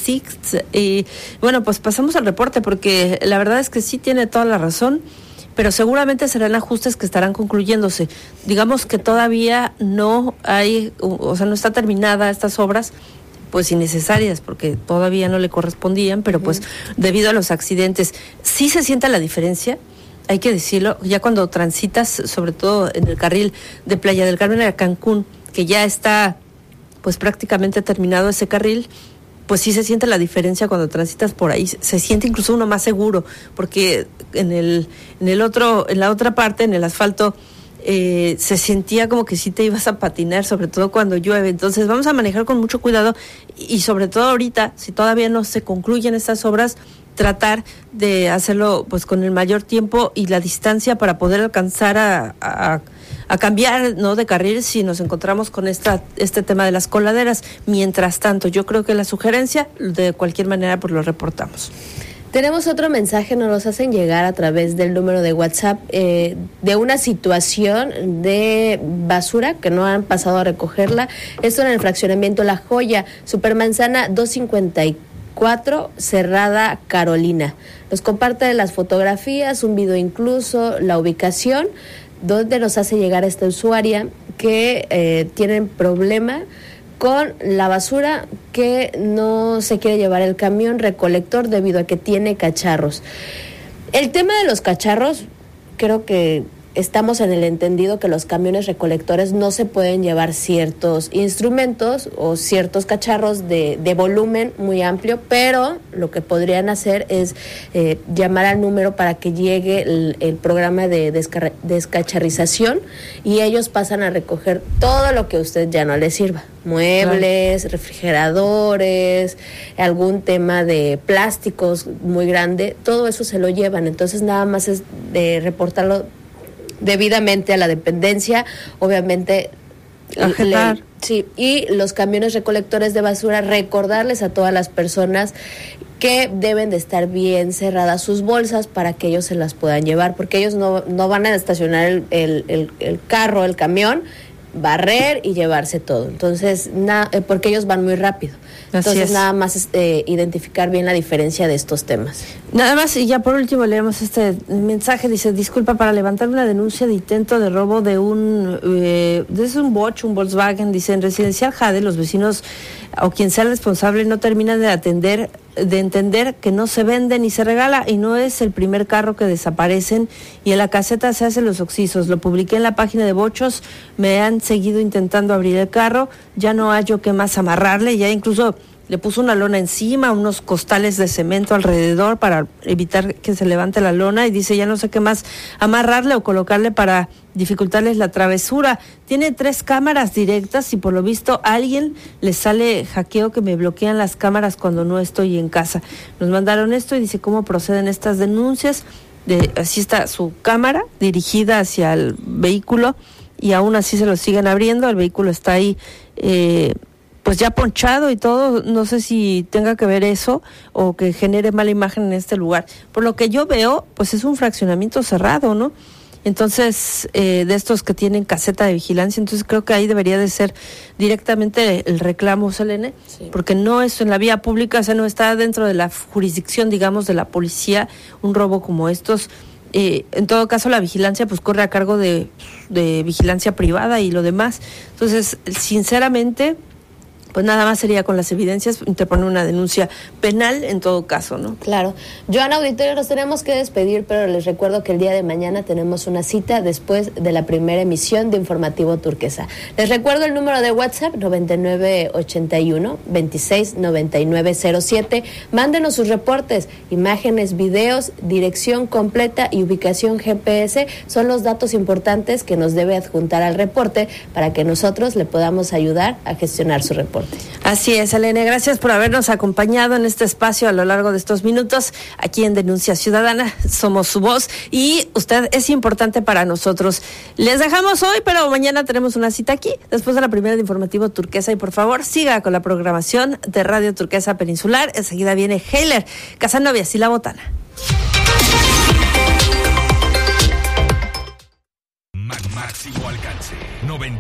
Sixt. Y bueno, pues pasamos al reporte, porque la verdad es que sí tiene toda la razón, pero seguramente serán ajustes que estarán concluyéndose. Digamos que todavía no hay, o sea, no está terminada estas obras, pues innecesarias, porque todavía no le correspondían, pero pues debido a los accidentes sí se siente la diferencia. Hay que decirlo, ya cuando transitas, sobre todo en el carril de Playa del Carmen a Cancún, que ya está pues prácticamente terminado ese carril, pues sí se siente la diferencia cuando transitas por ahí. Se siente incluso uno más seguro, porque en la otra parte, en el asfalto, se sentía como que sí te ibas a patinar, sobre todo cuando llueve. Entonces vamos a manejar con mucho cuidado y sobre todo ahorita, si todavía no se concluyen estas obras, tratar de hacerlo pues con el mayor tiempo y la distancia para poder alcanzar a cambiar, ¿no?, de carril si nos encontramos con este tema de las coladeras. Mientras tanto, yo creo que la sugerencia, de cualquier manera, pues lo reportamos. Tenemos otro mensaje, nos los hacen llegar a través del número de WhatsApp, de una situación de basura que no han pasado a recogerla. Esto en el fraccionamiento La Joya, Supermanzana 254, Cerrada Carolina. Nos comparte las fotografías, un video incluso, la ubicación, donde nos hace llegar esta usuaria que tienen problema con la basura, que no se quiere llevar el camión recolector debido a que tiene cacharros. El tema de los cacharros, creo que estamos en el entendido que los camiones recolectores no se pueden llevar ciertos instrumentos o ciertos cacharros de volumen muy amplio, pero lo que podrían hacer es llamar al número para que llegue el programa de descacharrización, y ellos pasan a recoger todo lo que a usted ya no le sirva. Muebles, claro, refrigeradores, algún tema de plásticos muy grande, todo eso se lo llevan. Entonces nada más es de reportarlo debidamente a la dependencia, obviamente. Sí, y los camiones recolectores de basura, recordarles a todas las personas que deben de estar bien cerradas sus bolsas para que ellos se las puedan llevar, porque ellos no van a estacionar el carro, el camión, barrer y llevarse todo. Entonces, porque ellos van muy rápido. Entonces, nada más es identificar bien la diferencia de estos temas. Nada más, y ya por último leemos este mensaje. Dice: disculpa, para levantar una denuncia de intento de robo de un Bosch, un Volkswagen. Dice: en Residencial Jade, los vecinos o quien sea el responsable no terminan de entender que no se vende ni se regala, y no es el primer carro que desaparecen y en la caseta se hacen los oxisos. Lo publiqué en la página de Bochos, me han seguido intentando abrir el carro, ya no hallo qué más amarrarle, ya incluso le puso una lona encima, unos costales de cemento alrededor para evitar que se levante la lona, y dice: ya no sé qué más amarrarle o colocarle para dificultarles la travesura. Tiene 3 cámaras directas y por lo visto a alguien le sale hackeo, que me bloquean las cámaras cuando no estoy en casa. Nos mandaron esto y dice: ¿cómo proceden estas denuncias? Así está su cámara dirigida hacia el vehículo y aún así se lo siguen abriendo. El vehículo está ahí pues ya ponchado y todo. No sé si tenga que ver eso o que genere mala imagen en este lugar. Por lo que yo veo, pues es un fraccionamiento cerrado, ¿no? Entonces, de estos que tienen caseta de vigilancia, entonces creo que ahí debería de ser directamente el reclamo, Selene, sí, porque no es en la vía pública, o sea, no está dentro de la jurisdicción, digamos, de la policía, un robo como estos. En todo caso, la vigilancia pues corre a cargo de vigilancia privada y lo demás. Entonces, sinceramente, pues nada más sería con las evidencias interponer una denuncia penal en todo caso, ¿no? Claro. Joan, auditorio, nos tenemos que despedir, pero les recuerdo que el día de mañana tenemos una cita después de la primera emisión de Informativo Turquesa. Les recuerdo el número de WhatsApp, 9981-269907. Mándenos sus reportes, imágenes, videos, dirección completa y ubicación GPS. Son los datos importantes que nos debe adjuntar al reporte para que nosotros le podamos ayudar a gestionar su reporte. Así es, Elena, gracias por habernos acompañado en este espacio a lo largo de estos minutos aquí en Denuncia Ciudadana. Somos su voz y usted es importante para nosotros. Les dejamos hoy, pero mañana tenemos una cita aquí, después de la primera de Informativo Turquesa, y por favor siga con la programación de Radio Turquesa Peninsular. Enseguida viene Heiler, Casanovias y La Botana. Máximo alcance,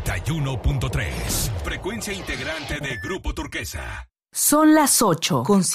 91.3. Frecuencia integrante de Grupo Turquesa. Son las 8:00.